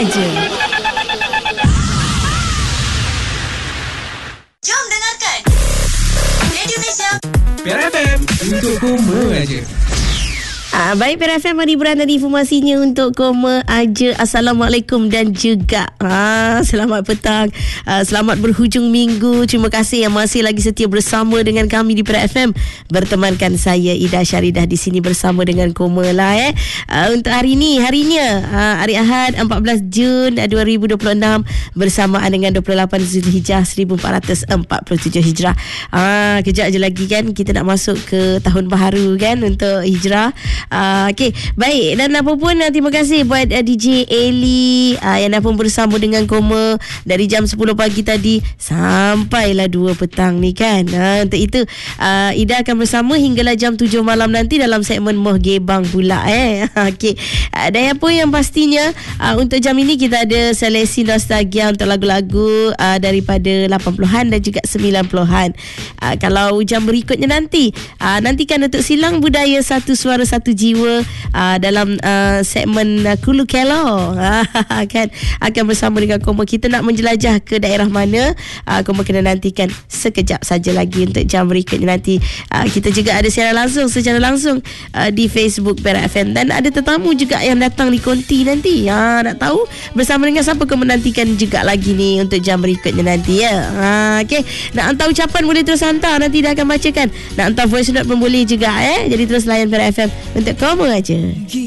aja. Jom dengarkan Radio Malaysia Piara FM untuk Koma aja. Baik, Piara FM, mari beranda informasinya untuk Koma aja. Assalamualaikum dan juga selamat petang, selamat berhujung minggu. Terima kasih yang masih lagi setia bersama dengan kami di Piara FM. Bertemankan saya Ida Syaridah di sini bersama dengan Koma lah untuk hari ni, harinya hari Ahad 14 Jun 2026 bersamaan dengan 28 Zulhijjah 1447 Hijrah. Kejap je lagi kan kita nak masuk ke tahun baharu kan untuk Hijrah. Okey, baik, dan apa pun terima kasih buat DJ Eli yang dah pun bersama dengan Koma dari jam 10 pagi tadi sampailah 2 petang ni kan. Untuk itu Ida akan bersama hinggalah jam 7 malam nanti dalam segmen Moh Gebang pula Okey, dan apa yang pastinya untuk jam ini kita ada seleksi nostalgia untuk lagu-lagu daripada 80-an dan juga 90-an. Kalau jam berikutnya nantikan untuk Silang Budaya Satu Suara Satu Jiwa dalam segmen Kulu Kelo kan, akan bersama dengan Koma. Kita nak menjelajah ke daerah mana, Koma kena nantikan sekejap saja lagi. Untuk jam berikutnya nanti kita juga ada siaran langsung secara langsung di Facebook Piara FM, dan ada tetamu juga yang datang di konti nanti. Nak tahu bersama dengan siapa, Koma nantikan juga lagi ni untuk jam berikutnya nanti okey, nak hantar ucapan boleh terus hantar, nanti dah akan bacakan. Nak hantar voice note pun boleh juga jadi terus layan Piara FM untuk Koma aja.